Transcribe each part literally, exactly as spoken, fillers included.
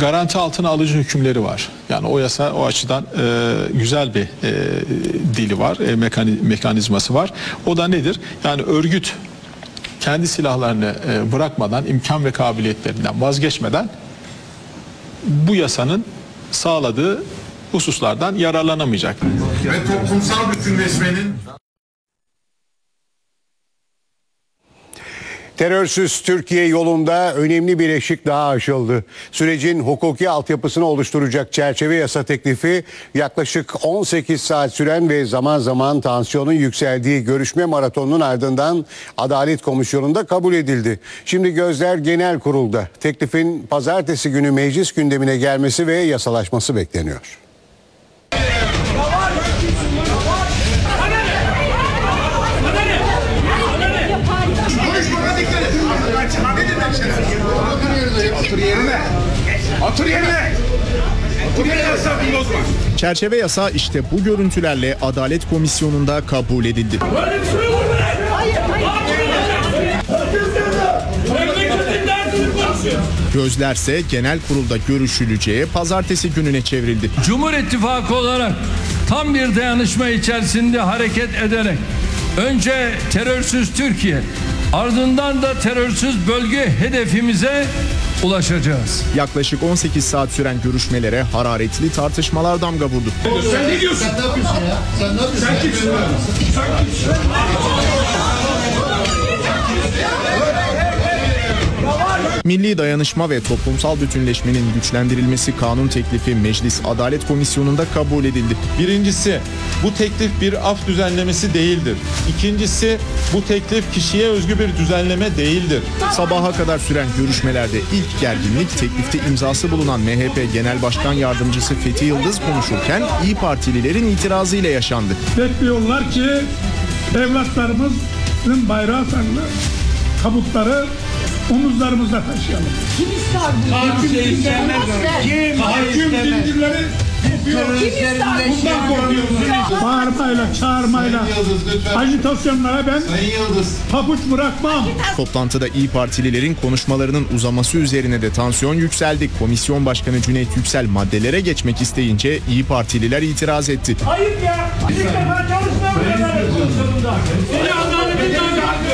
garanti altına alıcı hükümleri var. Yani o yasa o açıdan e, güzel bir e, dili var, e, mekani, mekanizması var. O da nedir? Yani örgüt kendi silahlarını e, bırakmadan, imkan ve kabiliyetlerinden vazgeçmeden bu yasanın sağladığı hususlardan yararlanamayacak. Ve toplumsal bütünleşmenin Terörsüz Türkiye yolunda önemli bir eşik daha aşıldı. Sürecin hukuki altyapısını oluşturacak çerçeve yasa teklifi yaklaşık on sekiz saat süren ve zaman zaman tansiyonun yükseldiği görüşme maratonunun ardından Adalet Komisyonu'nda kabul edildi. Şimdi gözler Genel Kurul'da. Teklifin pazartesi günü meclis gündemine gelmesi ve yasalaşması bekleniyor. Otur yerine. Otur yerine. Otur yerine. Çerçeve yasa işte bu görüntülerle Adalet Komisyonu'nda kabul edildi. Gözlerse genel kurulda görüşüleceği pazartesi gününe çevrildi. Cumhur İttifakı olarak tam bir dayanışma içerisinde hareket ederek önce terörsüz Türkiye, ardından da terörsüz bölge hedefimize ulaşacağız. Yaklaşık on sekiz saat süren görüşmelere hararetli tartışmalar damga vurdu. Sen ne diyorsun? Sen ne yapıyorsun ya? Sen ne yapıyorsun? Sen kimsin? Sen kimsin? Milli dayanışma ve toplumsal bütünleşmenin güçlendirilmesi kanun teklifi Meclis Adalet Komisyonu'nda kabul edildi. Birincisi, bu teklif bir af düzenlemesi değildir. İkincisi, bu teklif kişiye özgü bir düzenleme değildir. Sabaha kadar süren görüşmelerde ilk gerginlik teklifte imzası bulunan M H P Genel Başkan Yardımcısı Fethi Yıldız konuşurken İYİ Partililerin itirazıyla yaşandı. Bekliyorlar ki evlatlarımızın bayrağı sarılı tabutları omuzlarımızda taşıyalım. Kim ister bu? Kim ister? Kim? Hakim zincirleri kopuyor. Kim ister? Bundan korkuyorsunuz. Bağırmayla, çağırmayla, ajitasyonlara ben pabuç bırakmam. Toplantıda İYİ Partililerin konuşmalarının uzaması üzerine de tansiyon yükseldi. Komisyon Başkanı Cüneyt Yüksel maddelere geçmek isteyince İYİ Partililer itiraz etti. Ayıp ya! Bir defa çalışmam kadar. Seni adaletin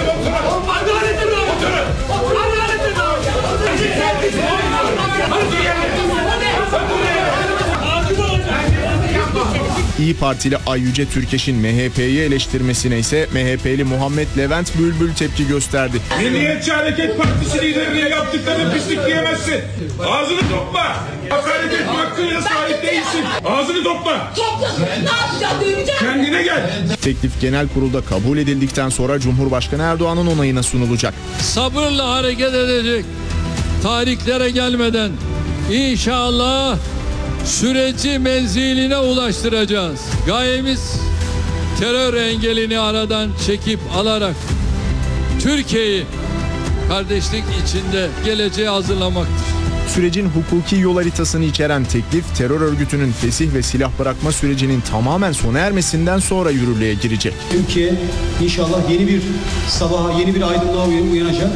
İYİ Partili Ayyüce Türkeş'in M H P'yi eleştirmesine ise M H P'li Muhammed Levent Bülbül tepki gösterdi. Milliyetçi Hareket Partisi liderine yaptıklarını pislik diyemezsin. Ağzını topla. Hakaret etme hakkına sahip değilsin. Ağzını topla. Toplasın. Ne yapacağız? Döveceğiz. Kendine gel. Teklif genel kurulda kabul edildikten sonra Cumhurbaşkanı Erdoğan'ın onayına sunulacak. Sabırla hareket edecek. Tarihlere gelmeden inşallah süreci menziline ulaştıracağız. Gayemiz terör engelini aradan çekip alarak Türkiye'yi kardeşlik içinde geleceğe hazırlamaktır. Sürecin hukuki yol haritasını içeren teklif terör örgütünün fesih ve silah bırakma sürecinin tamamen sona ermesinden sonra yürürlüğe girecek. Ülke inşallah yeni bir sabaha, yeni bir aydınlığa uyanacak.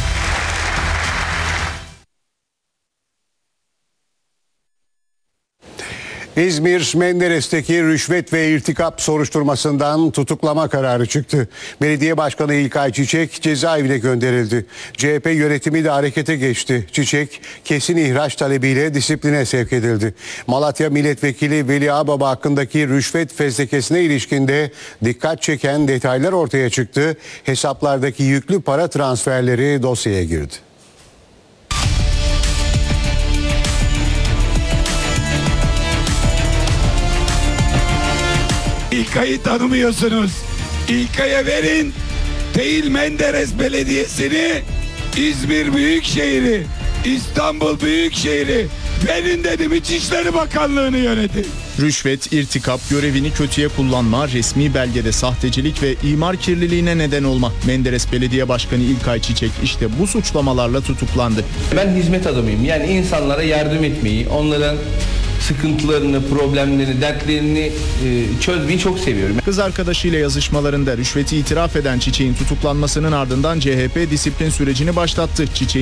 İzmir Menderes'teki rüşvet ve irtikap soruşturmasından tutuklama kararı çıktı. Belediye Başkanı İlkay Çiçek cezaevine gönderildi. C H P yönetimi de harekete geçti. Çiçek kesin ihraç talebiyle disipline sevk edildi. Malatya Milletvekili Veli Ağbaba hakkındaki rüşvet fezlekesine ilişkinde dikkat çeken detaylar ortaya çıktı. Hesaplardaki yüklü para transferleri dosyaya girdi. İlkay'ı tanımıyorsunuz. İlkay'a verin. Değil Menderes Belediyesi'ni, İzmir Büyükşehir'i, İstanbul Büyükşehir'i, verin dedim, İçişleri Bakanlığı'nı yönetin. Rüşvet, irtikap, görevini kötüye kullanma, resmi belgede sahtecilik ve imar kirliliğine neden olma. Menderes Belediye Başkanı İlkay Çiçek işte bu suçlamalarla tutuklandı. Ben hizmet adamıyım. Yani insanlara yardım etmeyi, onların sıkıntılarını, problemlerini, dertlerini e, çözmeyi çok seviyorum. Kız arkadaşıyla yazışmalarında rüşveti itiraf eden Çiçek'in tutuklanmasının ardından C H P disiplin sürecini başlattı. Çiçek'in